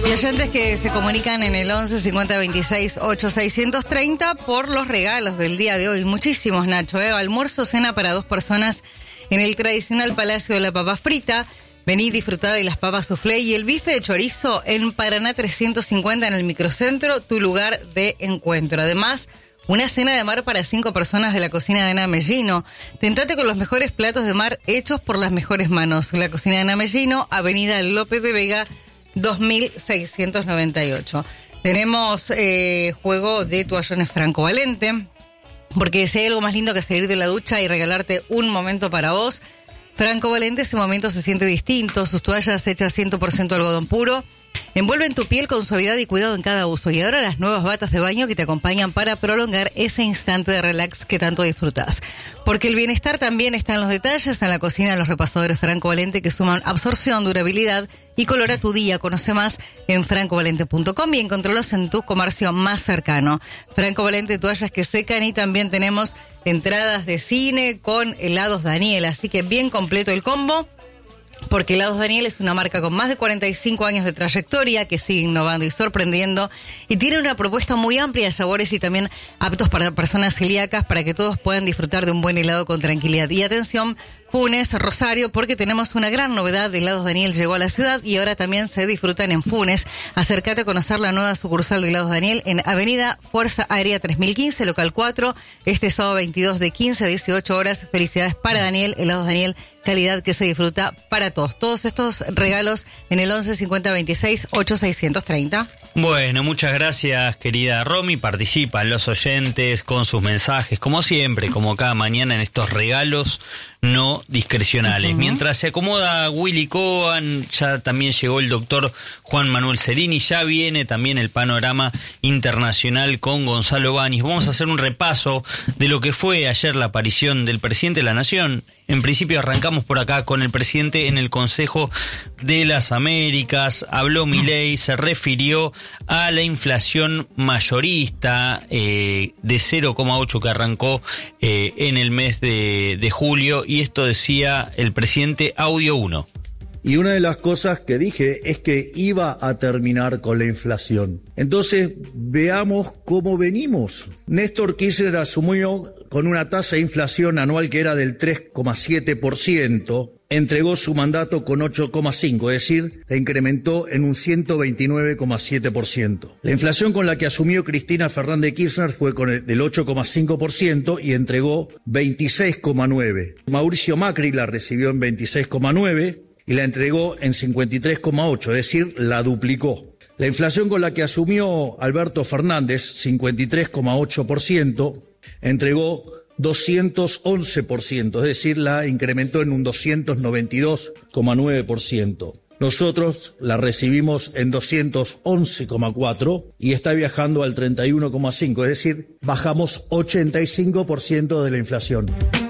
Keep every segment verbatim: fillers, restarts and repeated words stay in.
Y oyentes que se comunican en el once cincuenta veintiséis ocho seiscientos treinta por los regalos del día de hoy. Muchísimos, Nacho. ¿eh? Almuerzo, cena para dos personas en el tradicional Palacio de la Papa Frita. Vení, disfrutá de las papas soufflé y el bife de chorizo en Paraná trescientos cincuenta en el microcentro, tu lugar de encuentro. Además, una cena de mar para cinco personas de la cocina de Ana Mellino. Tentate con los mejores platos de mar hechos por las mejores manos. La cocina de Ana Mellino, Avenida López de Vega, dos mil seiscientos noventa y ocho. Tenemos eh, juego de toallones Franco Valente, porque si hay algo más lindo que salir de la ducha y regalarte un momento para vos, Franco Valente, ese momento se siente distinto. Sus toallas hechas cien por ciento algodón puro envuelven tu piel con suavidad y cuidado en cada uso. Y ahora las nuevas batas de baño que te acompañan para prolongar ese instante de relax que tanto disfrutás. Porque el bienestar también está en los detalles, en la cocina, en los repasadores Franco Valente que suman absorción, durabilidad y color a tu día. Conoce más en franco valente punto com y encontralos en tu comercio más cercano. Franco Valente, toallas que secan, y también tenemos entradas de cine con helados Daniel. Así que bien completo el combo, porque Helados Daniel es una marca con más de cuarenta y cinco años de trayectoria que sigue innovando y sorprendiendo y tiene una propuesta muy amplia de sabores y también aptos para personas celíacas para que todos puedan disfrutar de un buen helado con tranquilidad. Y atención, Funes, Rosario, porque tenemos una gran novedad. Helados Daniel llegó a la ciudad y ahora también se disfrutan en Funes. Acércate a conocer la nueva sucursal de Helados Daniel en Avenida Fuerza Aérea tres mil quince, local cuatro, este sábado veintidós de quince a dieciocho horas. Felicidades para Daniel, Helados Daniel, calidad que se disfruta para todos. Todos estos regalos en el once cincuenta veintiséis ocho seiscientos treinta. Bueno, muchas gracias, querida Romy. Participan los oyentes con sus mensajes, como siempre, como cada mañana, en estos regalos no discrecionales. Uh-huh. Mientras se acomoda Willy Cohen, ya también llegó el doctor Juan Manuel Cerini, ya viene también el panorama internacional con Gonzalo Báñez. Vamos a hacer un repaso de lo que fue ayer la aparición del presidente de la Nación. En principio arrancamos por acá con el presidente en el Consejo de las Américas. Habló Milei, se refirió a la inflación mayorista eh, de cero coma ocho que arrancó eh, en el mes de, de julio, y esto decía el presidente, audio uno. Y una de las cosas que dije es que iba a terminar con la inflación. Entonces, veamos cómo venimos. Néstor Kirchner asumió con una tasa de inflación anual que era del tres coma siete por ciento, entregó su mandato con ocho coma cinco por ciento, es decir, la incrementó en un ciento veintinueve coma siete por ciento. La inflación con la que asumió Cristina Fernández de Kirchner fue con el del ocho coma cinco por ciento y entregó veintiséis coma nueve por ciento. Mauricio Macri la recibió en veintiséis coma nueve por ciento y la entregó en cincuenta y tres coma ocho por ciento, es decir, la duplicó. La inflación con la que asumió Alberto Fernández, cincuenta y tres coma ocho por ciento, entregó doscientos once por ciento, es decir, la incrementó en un doscientos noventa y dos coma nueve por ciento. Nosotros la recibimos en doscientos once coma cuatro por ciento y está viajando al treinta y uno coma cinco por ciento, es decir, bajamos ochenta y cinco por ciento de la inflación.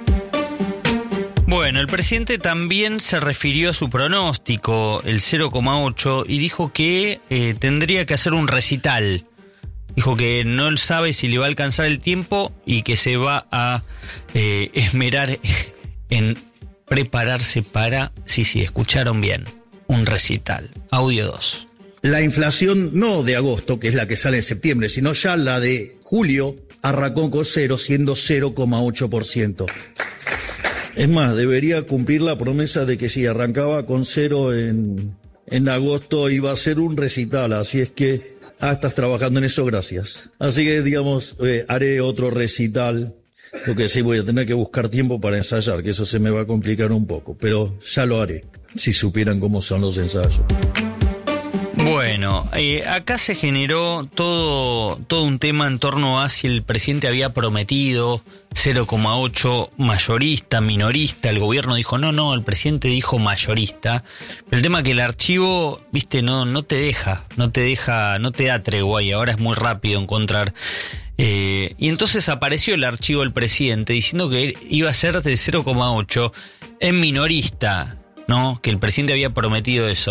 Bueno, el presidente también se refirió a su pronóstico, el cero coma ocho, y dijo que eh, tendría que hacer un recital. Dijo que no sabe si le va a alcanzar el tiempo y que se va a eh, esmerar en prepararse para, sí, sí, escucharon bien, un recital. Audio dos. La inflación no de agosto, que es la que sale en septiembre, sino ya la de julio, arrancó con cero, siendo cero coma ocho por ciento. Es más, debería cumplir la promesa de que si arrancaba con cero en, en agosto iba a ser un recital, así es que, ah, estás trabajando en eso, gracias. Así que, digamos, eh, haré otro recital, lo que sí voy a tener que buscar tiempo para ensayar, que eso se me va a complicar un poco, pero ya lo haré, si supieran cómo son los ensayos. Bueno, eh, acá se generó todo, todo un tema en torno a si el presidente había prometido cero coma ocho mayorista, minorista. El gobierno dijo no, no, el presidente dijo mayorista. Pero el tema es que el archivo, viste, no, no te deja, no te deja, no te da tregua y ahora es muy rápido encontrar. Eh, y entonces apareció el archivo del presidente diciendo que iba a ser de cero coma ocho en minorista, ¿no? Que el presidente había prometido eso.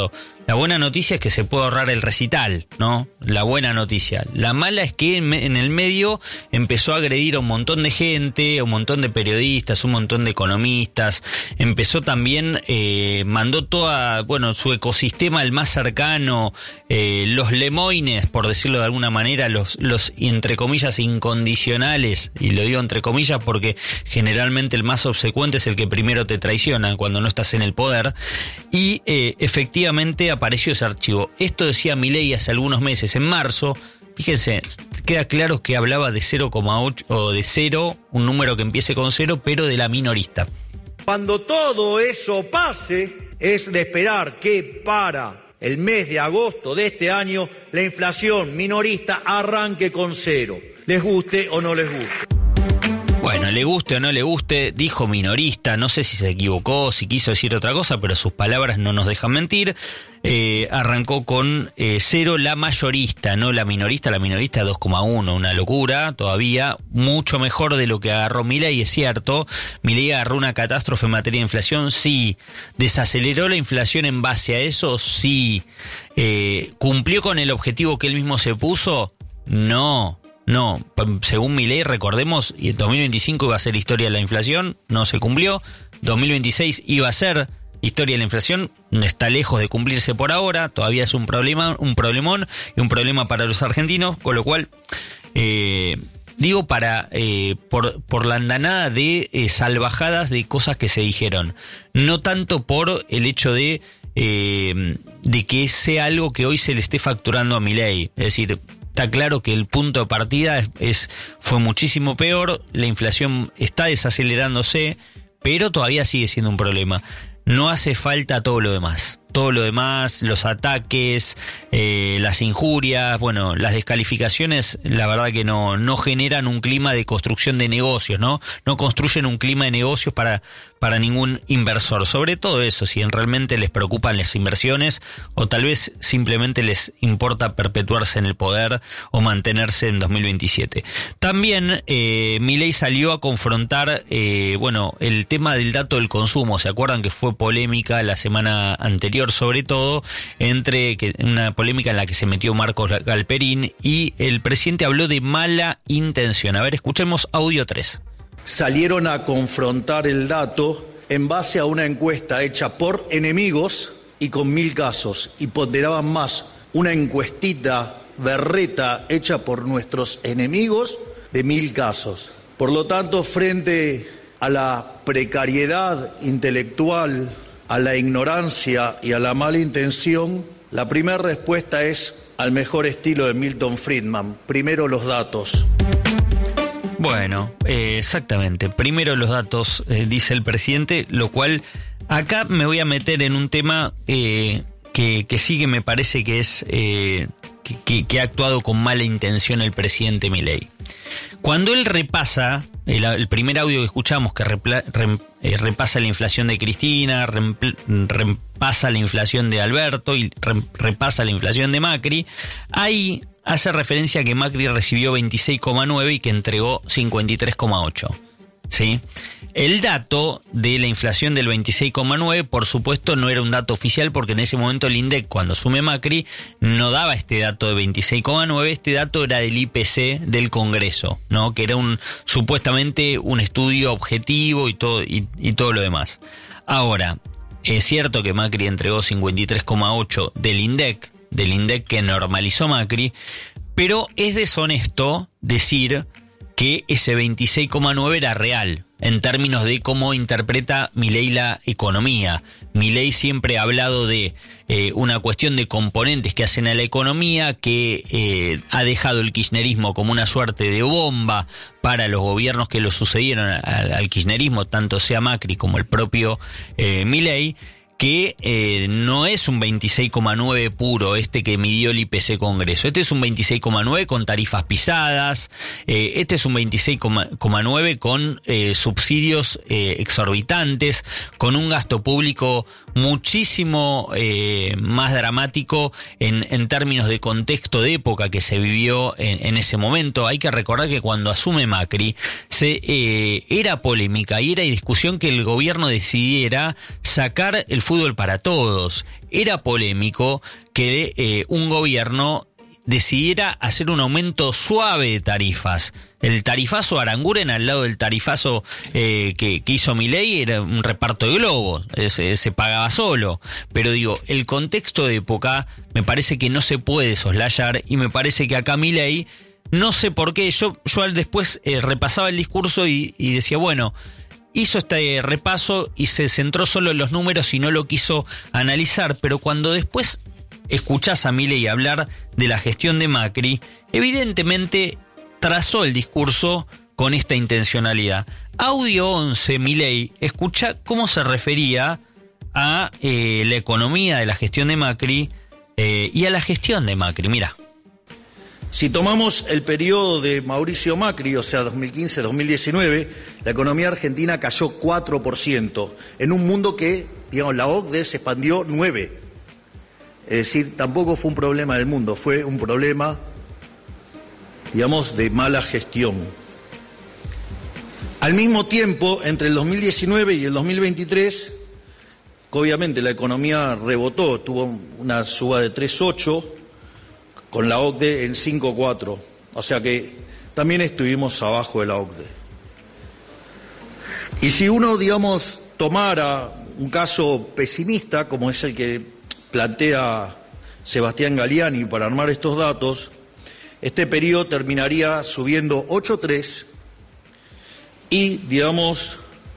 La buena noticia es que se puede ahorrar el recital, ¿no? La buena noticia. La mala es que en, en el medio empezó a agredir a un montón de gente, a un montón de periodistas, un montón de economistas. Empezó también, eh, mandó toda, bueno, su ecosistema el más cercano, eh, los lemoines, por decirlo de alguna manera, los, los entre comillas incondicionales, y lo digo entre comillas porque generalmente el más obsecuente es el que primero te traiciona cuando no estás en el poder, y eh, efectivamente apareció ese archivo. Esto decía Milei hace algunos meses, en marzo. Fíjense, queda claro que hablaba de cero coma ocho o de cero, un número que empiece con cero, pero de la minorista. Cuando todo eso pase, es de esperar que para el mes de agosto de este año la inflación minorista arranque con cero, les guste o no les guste. Bueno, le guste o no le guste, dijo minorista, no sé si se equivocó, si quiso decir otra cosa, pero sus palabras no nos dejan mentir. Eh, arrancó con eh, cero la mayorista, no la minorista, la minorista dos coma uno, una locura, todavía mucho mejor de lo que agarró Milei, es cierto. Milei agarró una catástrofe en materia de inflación, sí. ¿Desaceleró la inflación en base a eso? Sí. Eh, ¿Cumplió con el objetivo que él mismo se puso? No. No, según Milei, recordemos, y en dos mil veinticinco iba a ser historia de la inflación, no se cumplió. dos mil veintiséis iba a ser historia de la inflación, está lejos de cumplirse por ahora, todavía es un problema, un problemón y un problema para los argentinos, con lo cual, eh, digo, para eh, por, por la andanada de eh, salvajadas de cosas que se dijeron, no tanto por el hecho de, eh, de que sea algo que hoy se le esté facturando a Milei, es decir, está claro que el punto de partida es, es fue muchísimo peor, la inflación está desacelerándose, pero todavía sigue siendo un problema. No hace falta todo lo demás. Todo lo demás, los ataques, eh, las injurias, bueno, las descalificaciones, la verdad que no, no generan un clima de construcción de negocios, ¿no? No construyen un clima de negocios para, para ningún inversor. Sobre todo eso, si realmente les preocupan las inversiones o tal vez simplemente les importa perpetuarse en el poder o mantenerse en dos mil veintisiete. También eh, Milei salió a confrontar, eh, bueno, el tema del dato del consumo. ¿Se acuerdan que fue polémica la semana anterior? Sobre todo entre que una polémica en la que se metió Marcos Galperín y el presidente habló de mala intención. A ver, escuchemos audio tres. Salieron a confrontar el dato en base a una encuesta hecha por enemigos y con mil casos, y ponderaban más una encuestita berreta hecha por nuestros enemigos de mil casos. Por lo tanto, frente a la precariedad intelectual, a la ignorancia y a la mala intención, la primera respuesta es al mejor estilo de Milton Friedman: primero los datos. Bueno, eh, exactamente, primero los datos, eh, dice el presidente, lo cual acá me voy a meter en un tema eh, que, que sí que me parece que es eh, que, que, que ha actuado con mala intención el presidente Milei. Cuando él repasa, el, el primer audio que escuchamos que repla, rem, eh, repasa la inflación de Cristina, rem, repasa la inflación de Alberto y rem, repasa la inflación de Macri, ahí hace referencia a que Macri recibió veintiséis coma nueve y que entregó cincuenta y tres coma ocho. ¿Sí? El dato de la inflación del veintiséis coma nueve, por supuesto, no era un dato oficial porque en ese momento el INDEC, cuando asume Macri, no daba este dato de veintiséis coma nueve, este dato era del I P C del Congreso, ¿no? Que era un supuestamente un estudio objetivo y todo, y, y todo lo demás. Ahora, es cierto que Macri entregó cincuenta y tres coma ocho del INDEC, del INDEC que normalizó Macri, pero es deshonesto decir que ese veintiséis coma nueve era real, en términos de cómo interpreta Milei la economía. Milei siempre ha hablado de eh, una cuestión de componentes que hacen a la economía, que eh, ha dejado el kirchnerismo como una suerte de bomba para los gobiernos que lo sucedieron al, al kirchnerismo, tanto sea Macri como el propio eh, Milei, que eh, no es un veintiséis coma nueve puro este que midió el I P C Congreso. Este es un veintiséis coma nueve con tarifas pisadas, eh, este es un veintiséis coma nueve con eh, subsidios eh, exorbitantes, con un gasto público muchísimo eh, más dramático en, en términos de contexto de época que se vivió en, en ese momento. Hay que recordar que cuando asume Macri se eh, era polémica y era discusión que el gobierno decidiera sacar el fútbol para todos. Era polémico que eh, un gobierno decidiera hacer un aumento suave de tarifas. El tarifazo Aranguren al lado del tarifazo eh, que, que hizo Milei era un reparto de globos, se, se pagaba solo. Pero digo, el contexto de época me parece que no se puede soslayar, y me parece que acá Milei, no sé por qué, yo, yo después eh, repasaba el discurso y, y decía, bueno, hizo este repaso y se centró solo en los números y no lo quiso analizar, pero cuando después escuchás a Milei hablar de la gestión de Macri, evidentemente trazó el discurso con esta intencionalidad. Audio once, Milei, escucha cómo se refería a eh, la economía de la gestión de Macri eh, y a la gestión de Macri. Mira. Si tomamos el periodo de Mauricio Macri, o sea, dos mil quince a dos mil diecinueve, la economía argentina cayó cuatro por ciento, en un mundo que, digamos, la O C D E se expandió nueve por ciento. Es decir, tampoco fue un problema del mundo, fue un problema, digamos, de mala gestión. Al mismo tiempo, entre el dos mil diecinueve y el dos mil veintitrés, obviamente la economía rebotó, tuvo una suba de tres coma ocho, con la O C D E en cinco coma cuatro, o sea que también estuvimos abajo de la O C D E. Y si uno, digamos, tomara un caso pesimista, como es el que plantea Sebastián Galiani para armar estos datos, este periodo terminaría subiendo ocho coma tres y, digamos,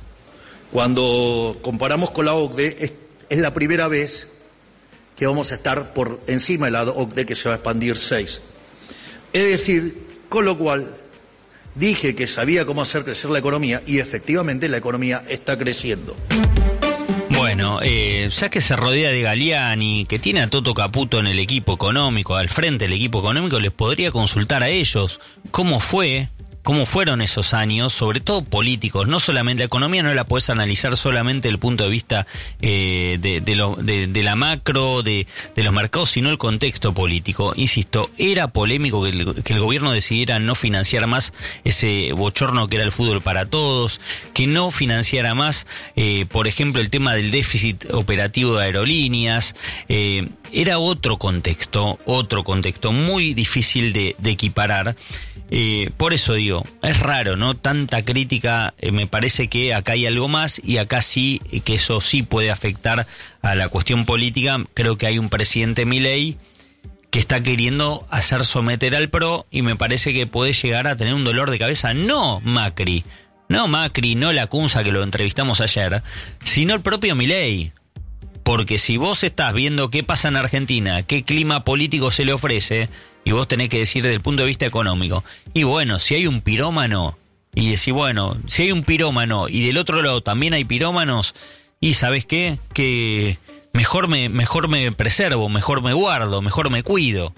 cuando comparamos con la O C D E, es, es la primera vez que vamos a estar por encima de la O C D E, que se va a expandir seis. Es decir, con lo cual dije que sabía cómo hacer crecer la economía y efectivamente la economía está creciendo. Bueno, eh, ya que se rodea de Galiani, que tiene a Toto Caputo en el equipo económico, al frente del equipo económico, les podría consultar a ellos cómo fue, cómo fueron esos años, sobre todo políticos. No solamente la economía, no la puedes analizar solamente desde el punto de vista eh, de, de, lo, de, de la macro, de, de los mercados, sino el contexto político. Insisto, era polémico que el, que el gobierno decidiera no financiar más ese bochorno que era el fútbol para todos, que no financiara más, eh, por ejemplo, el tema del déficit operativo de aerolíneas. Eh, era otro contexto, otro contexto muy difícil de, de equiparar. Eh, por eso digo, es raro, ¿no? Tanta crítica, eh, me parece que acá hay algo más y acá sí, que eso sí puede afectar a la cuestión política. Creo que hay un presidente Milei que está queriendo hacer someter al P R O y me parece que puede llegar a tener un dolor de cabeza, no Macri, no Macri, no Lacunza, que lo entrevistamos ayer, sino el propio Milei. Porque si vos estás viendo qué pasa en Argentina, qué clima político se le ofrece, y vos tenés que decir desde el punto de vista económico, y bueno, si hay un pirómano, y decir, bueno, si hay un pirómano y del otro lado también hay pirómanos, y ¿sabés qué? Que mejor me, mejor me preservo, mejor me guardo, mejor me cuido.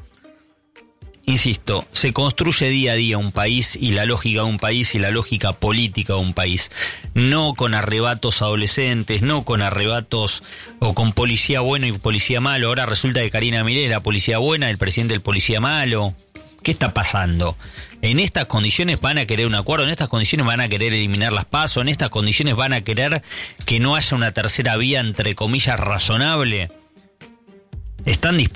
Insisto, se construye día a día un país y la lógica de un país y la lógica política de un país. No con arrebatos adolescentes, no con arrebatos o con policía bueno y policía malo. Ahora resulta que Karina Milei es la policía buena, el presidente del policía malo. ¿Qué está pasando? En estas condiciones van a querer un acuerdo, en estas condiciones van a querer eliminar las PASO, en estas condiciones van a querer que no haya una tercera vía, entre comillas, razonable. Están dispuestos